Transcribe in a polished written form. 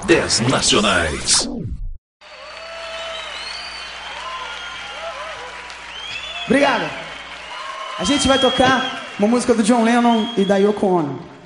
10 nacionais. Obrigado. A gente vai tocar uma música do John Lennon e da Yoko Ono.